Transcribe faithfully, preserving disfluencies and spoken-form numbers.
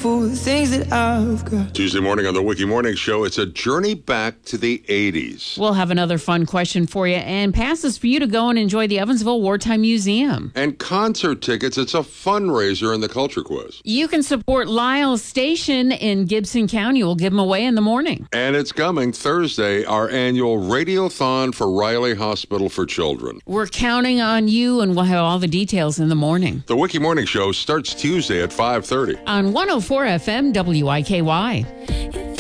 for the things that I've got. Tuesday morning on the Wiki Morning Show, it's a journey back to the eighties. We'll have another fun question for you and passes for you to go and enjoy the Evansville Wartime Museum. And concert tickets. It's a fundraiser in the Culture Quiz. You can support Lyle's Station in Gibson County. We'll give them away in the morning. And it's coming Thursday, our annual Radiothon for Riley Hospital for Children. We're counting on you, and we'll have all the details in the morning. The Wiki Morning Show starts Tuesday at five thirty. On one oh four F M W I K Y.